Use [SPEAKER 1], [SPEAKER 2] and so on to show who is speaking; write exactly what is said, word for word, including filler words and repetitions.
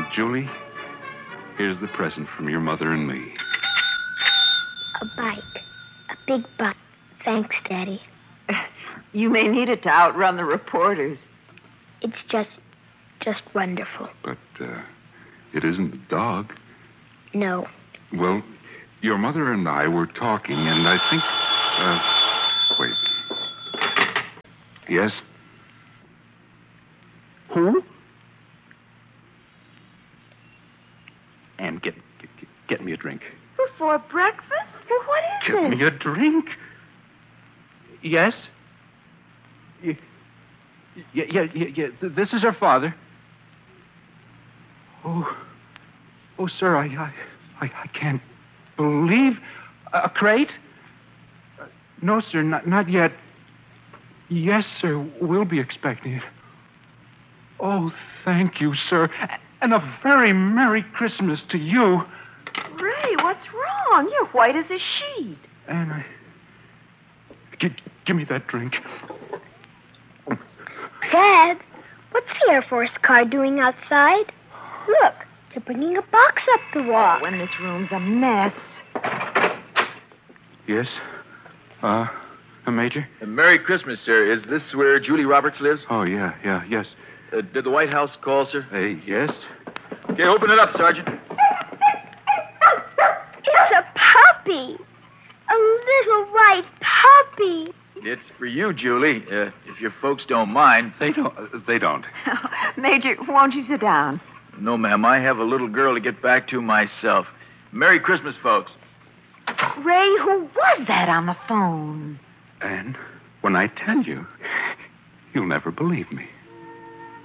[SPEAKER 1] Julie, here's the present from your mother and me.
[SPEAKER 2] A bike. A big bike. Thanks, Daddy.
[SPEAKER 3] You may need it to outrun the reporters.
[SPEAKER 2] It's just, just wonderful.
[SPEAKER 1] But, uh, it isn't a dog.
[SPEAKER 2] No.
[SPEAKER 1] Well, your mother and I were talking, and I think, uh, wait. Yes? Who? Anne, get, get, get me a drink.
[SPEAKER 3] Before breakfast? Well, what is
[SPEAKER 1] Get
[SPEAKER 3] it?
[SPEAKER 1] me a drink.
[SPEAKER 4] Yes? Yeah, yeah, yeah, yeah. This is her father. Oh, oh, sir, I, I, I, I can't believe a crate. Uh, no, sir, not, not yet. Yes, sir, we'll be expecting it. Oh, thank you, sir, and a very Merry Christmas to you.
[SPEAKER 3] Ray, what's wrong? You're white as a sheet.
[SPEAKER 4] And I, give, give me that drink.
[SPEAKER 2] Dad, what's the Air Force car doing outside? Look, they're bringing a box up the walk.
[SPEAKER 3] Oh, and this room's a mess.
[SPEAKER 4] Yes? Uh, a Major?
[SPEAKER 5] Uh, Merry Christmas, sir. Is this where Julie Roberts lives?
[SPEAKER 4] Oh, yeah, yeah, yes.
[SPEAKER 5] Uh, did the White House call, sir?
[SPEAKER 4] Hey, yes?
[SPEAKER 5] Okay, open it up, Sergeant.
[SPEAKER 2] It's a puppy. A little white puppy.
[SPEAKER 5] It's for you, Julie, uh, if your folks don't mind.
[SPEAKER 1] They don't. Uh, they don't.
[SPEAKER 3] Major, won't you sit down?
[SPEAKER 5] No, ma'am, I have a little girl to get back to myself. Merry Christmas, folks.
[SPEAKER 3] Ray, who was that on the phone?
[SPEAKER 1] And when I tell you, you'll never believe me.